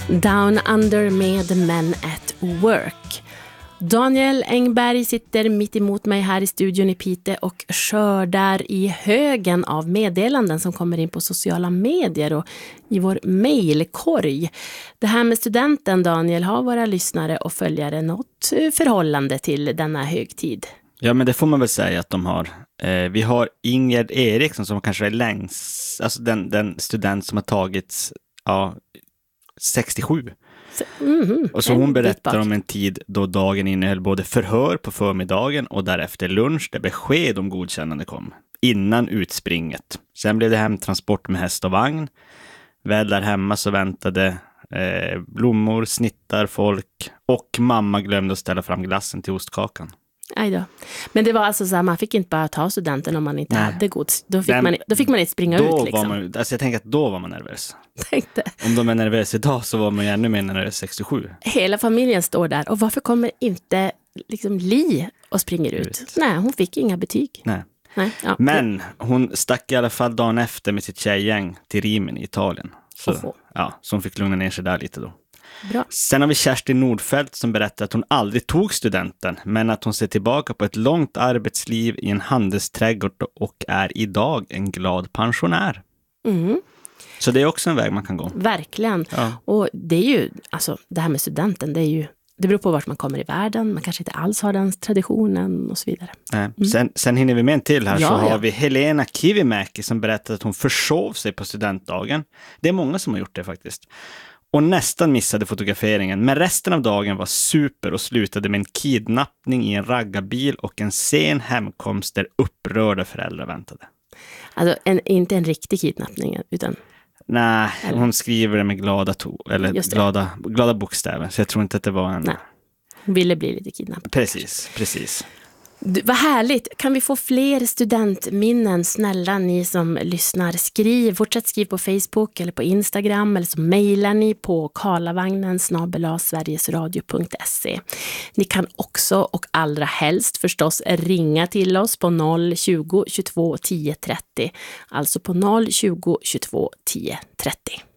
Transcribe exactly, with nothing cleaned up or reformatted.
Down Under med Men at Work. Daniel Engberg sitter mitt emot mig här i studion i Piteå och skördar i högen av meddelanden som kommer in på sociala medier och i vår mejlkorg. Det här med studenten, Daniel, har våra lyssnare och följare något förhållande till denna högtid? Ja, men det får man väl säga att de har. Eh, vi har Ingrid Eriksson som kanske är längst, alltså den, den student som har tagits ja, sextiosju. Mm-hmm. Och så hon berättar om en tid då dagen innehöll både förhör på förmiddagen och därefter lunch där besked om godkännande kom. Innan utspringet. Sen blev det hemtransport med häst och vagn. Väl där hemma så väntade eh, blommor, snittar, folk och mamma glömde att ställa fram glassen till ostkakan. Aj då. Men det var alltså så här, man fick inte bara ta studenten om man inte Nej. hade gods. Då fick, Den, man, då fick man inte springa då ut liksom. Var man, alltså jag tänker att då var man nervös. Tänkte. Om de är nervösa idag så var man ännu mer nervös sextiosju. Hela familjen står där. Och varför kommer inte liksom Li och springer ut? ut? Nej, hon fick inga betyg. Nej. Nej, ja. Men hon stack i alla fall dagen efter med sitt tjejgäng till Rimini i Italien. Så, ja, så hon fick lugna ner sig där lite då. Bra. Sen har vi Kerstin Nordfeldt som berättar att hon aldrig tog studenten men att hon ser tillbaka på ett långt arbetsliv i en handelsträdgård och är idag en glad pensionär. Mm. Så det är också en väg man kan gå. Verkligen. Ja. Och det är ju, alltså det här med studenten, det är ju, det beror på vart man kommer i världen. Man kanske inte alls har den traditionen och så vidare. Nej. Mm. Sen, sen hinner vi med en till här ja, så har ja. vi Helena Kivimäki som berättar att hon försov sig på studentdagen. Det är många som har gjort det faktiskt. Och nästan missade fotograferingen. Men resten av dagen var super och slutade med en kidnappning i en raggarbil och en sen hemkomst där upprörda föräldrar väntade. Alltså en, inte en riktig kidnappning utan... Nej, eller? Hon skriver det med glada, to- eller glada, glada bokstäver. Så jag tror inte att det var en... Nej, hon ville bli lite kidnappad. Precis, precis. Du, vad härligt. Kan vi få fler studentminnen? Snälla ni som lyssnar, skriv. Fortsätt skriv på Facebook eller på Instagram eller så mejlar ni på karlavagnen snabel-a sverigesradio punkt se. Ni kan också och allra helst förstås ringa till oss på noll tjugo tjugotvå tio trettio. Alltså på noll tjugo tjugotvå tio trettio.